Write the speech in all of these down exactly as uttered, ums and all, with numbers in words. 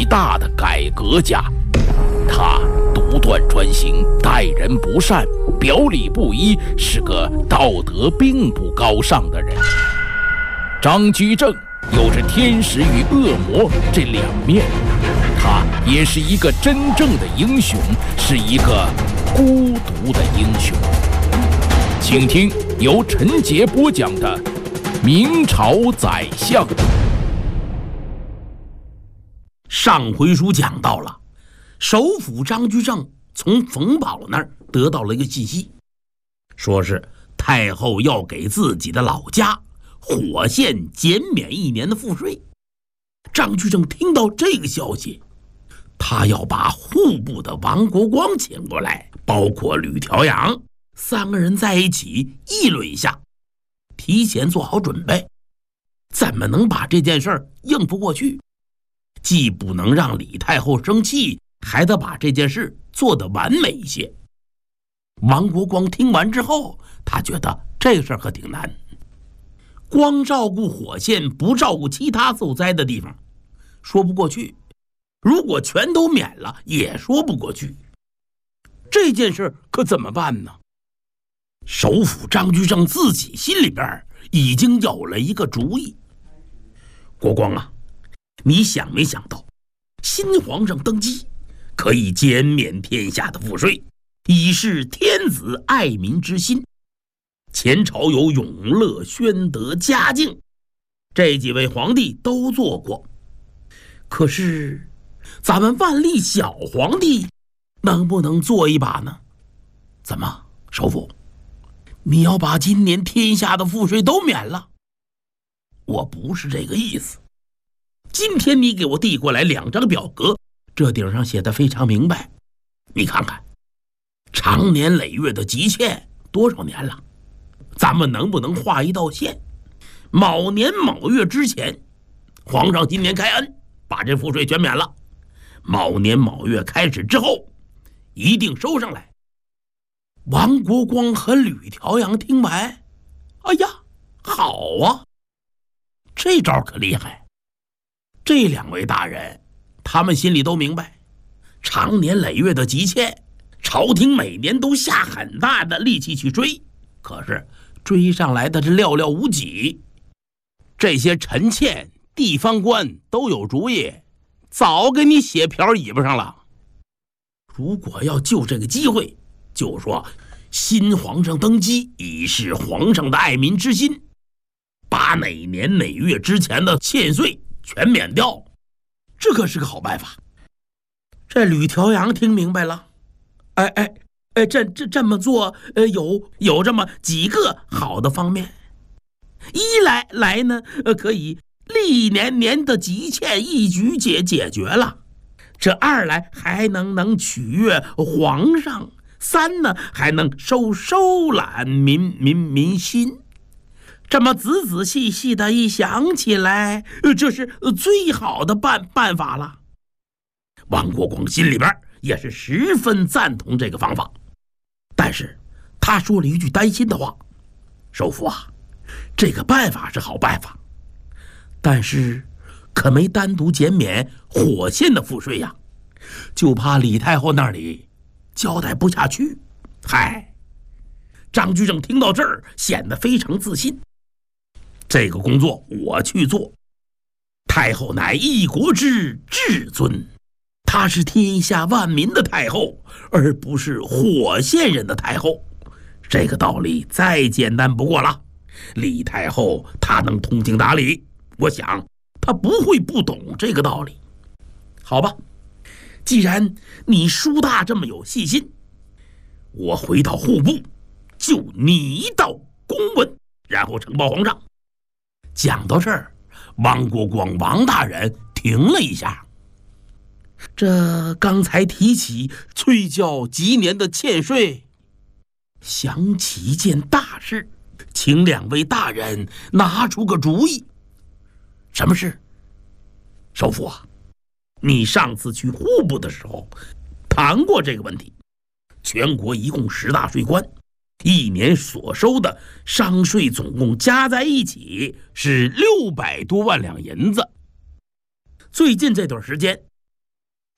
大的改革家。他独断专行，待人不善，表里不一，是个道德并不高尚的人。张居正有着天使与恶魔这两面，他也是一个真正的英雄，是一个孤独的英雄。请听由陈杰播讲的《明朝宰相》。 上回书讲到了，首辅张居正从冯保那儿得到了一个信息，说是太后要给自己的老家火县减免一年的赋税。张居正听到这个消息，他要把户部的王国光请过来，包括吕调阳，三个人在一起议论一下，提前做好准备，怎么能把这件事儿应付过去，既不能让李太后生气，还得把这件事做得完美一些。王国光听完之后，他觉得这个事儿可挺难，光照顾火县不照顾其他受灾的地方，说不过去，如果全都免了也说不过去。这件事可怎么办呢？首辅张居正自己心里边已经有了一个主意。国光啊，你想没想到新皇上登基可以减免天下的赋税，以示天子爱民之心。前朝有永乐、宣德、嘉靖这几位皇帝都做过，可是咱们万历小皇帝能不能做一把呢？怎么，首辅，你要把今年天下的赋税都免了？我不是这个意思。今天你给我递过来两张表格，这顶上写的非常明白，你看看，长年累月的积欠多少年了，咱们能不能画一道线，卯年卯月之前，皇上今年开恩把这赋税全免了，卯年卯月开始之后一定收上来。王国光和吕调阳听完，哎呀，好啊，这招可厉害。这两位大人他们心里都明白，长年累月的积欠，朝廷每年都下很大的力气去追，可是追上来的是寥寥无几。这些臣妾地方官都有主意，早给你写瓢尾巴上了。如果要就这个机会，就说新皇上登基以示皇上的爱民之心，把哪年哪月之前的欠税全免掉，这可是个好办法。这吕调阳听明白了，哎哎哎，这这这么做，呃，有有这么几个好的方面。一来来呢，呃，可以历年年的积欠一举解解决了；这二来还能能取悦皇上；三呢，还能收收揽民民民心。这么仔仔细细的一想起来，这是最好的办办法了。王国光心里边也是十分赞同这个方法，但是他说了一句担心的话：首辅啊，这个办法是好办法，但是可没单独减免火县的赋税呀，就怕李太后那里交代不下去。嗨，张居正听到这儿显得非常自信，这个工作我去做。太后乃一国之至尊，她是天下万民的太后，而不是火县人的太后。这个道理再简单不过了。李太后她能通情达理，我想她不会不懂这个道理。好吧，既然你叔大这么有细心，我回到户部就拟一道公文，然后呈报皇上。讲到这儿，王国光王大人停了一下。这刚才提起催缴吉年的欠税，想起一件大事，请两位大人拿出个主意。什么事？首辅啊，你上次去户部的时候谈过这个问题。全国一共十大税官，一年所收的商税总共加在一起是六百多万两银子。最近这段时间，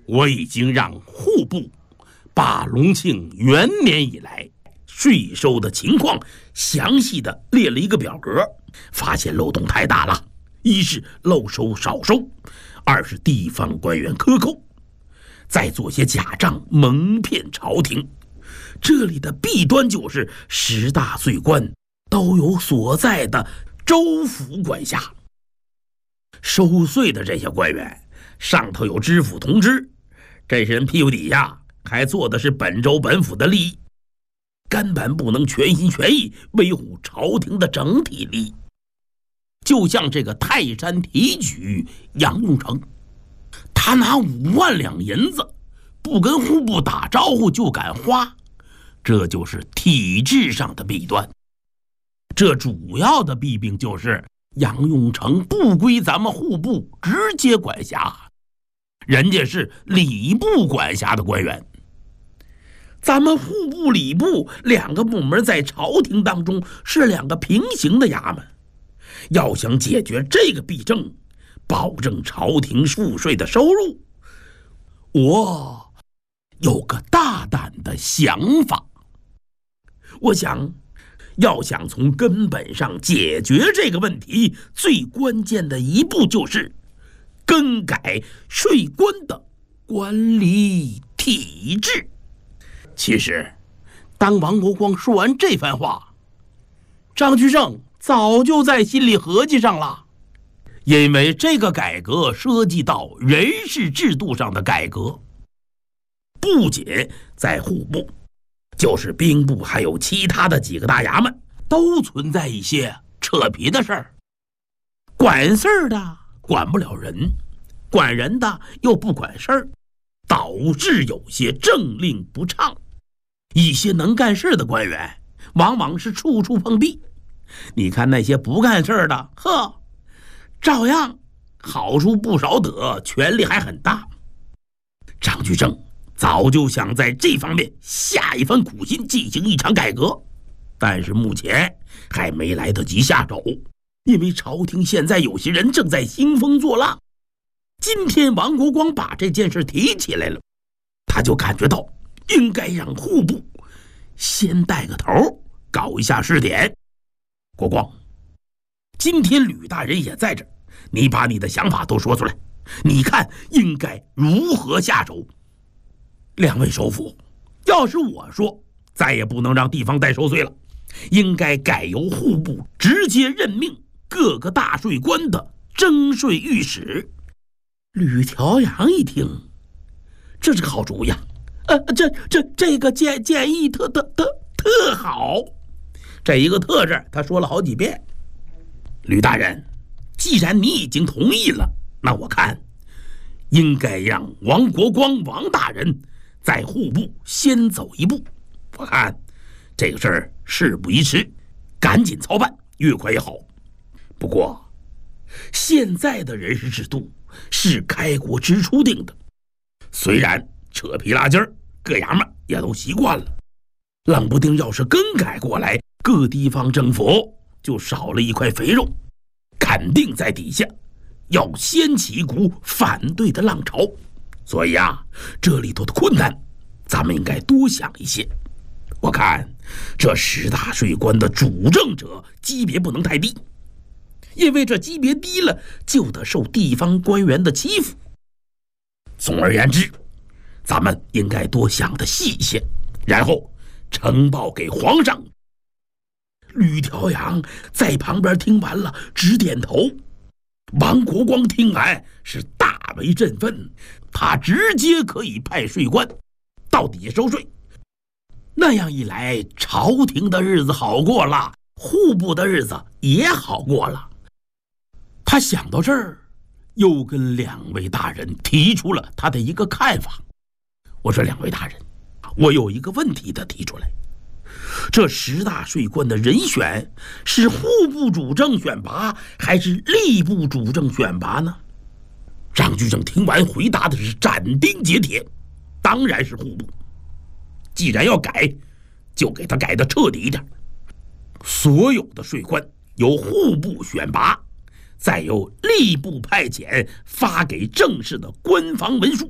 我已经让户部把隆庆元年以来税收的情况详细的列了一个表格，发现漏洞太大了，一是漏收少收，二是地方官员克扣，再做些假账蒙骗朝廷。这里的弊端就是十大税官都有所在的州府管辖，收税的这些官员上头有知府同知，这些人屁股底下还做的是本州本府的利益，根本不能全心全意维护朝廷的整体利益。就像这个泰山提举杨用成，他拿五万两银子不跟户部打招呼就敢花，这就是体制上的弊端。这主要的弊病就是杨用成不归咱们户部直接管辖，人家是礼部管辖的官员。咱们户部礼部两个部门在朝廷当中是两个平行的衙门，要想解决这个弊症，保证朝廷赋税的收入，我有个大胆的想法。我想要想从根本上解决这个问题，最关键的一步就是更改税官的管理体制。其实当王国光说完这番话，张居正早就在心里合计上了，因为这个改革涉及到人事制度上的改革，不仅在户部，就是兵部还有其他的几个大衙门都存在一些扯皮的事儿。管事儿的管不了人，管人的又不管事儿，导致有些政令不畅。一些能干事的官员往往是处处碰壁，你看那些不干事的，呵，照样好处不少得，权力还很大。张居正早就想在这方面下一番苦心，进行一场改革，但是目前还没来得及下手，因为朝廷现在有些人正在兴风作浪。今天王国光把这件事提起来了，他就感觉到应该让户部先带个头，搞一下试点。国光，今天吕大人也在这儿，你把你的想法都说出来，你看应该如何下手？两位首辅，要是我说，再也不能让地方代收税了，应该改由户部直接任命各个大税官的征税御史。吕调阳一听，这是个好主意啊！呃，这这这个建建议特特特特好，这一个特字他说了好几遍。吕大人，既然你已经同意了，那我看应该让王国光王大人在户部先走一步。我看这个事儿事不宜迟，赶紧操办，越快越好。不过现在的人事制度是开国之初定的，虽然扯皮拉筋儿，各衙门也都习惯了，冷不丁要是更改过来，各地方政府就少了一块肥肉，肯定在底下要掀起一股反对的浪潮。所以啊，这里头的困难咱们应该多想一些。我看这十大税官的主政者级别不能太低，因为这级别低了就得受地方官员的欺负。总而言之，咱们应该多想的细一些，然后呈报给皇上。吕调阳在旁边听完了直点头，王国光听完是大为振奋，他直接可以派税官到底下收税，那样一来，朝廷的日子好过了，户部的日子也好过了。他想到这儿，又跟两位大人提出了他的一个看法。我说，两位大人，我有一个问题得提出来，这十大税官的人选是户部主政选拔还是吏部主政选拔呢？张居正听完回答的是斩钉截铁，当然是户部。既然要改，就给他改得彻底一点，所有的税官由户部选拔，再由吏部派遣发给正式的官方文书，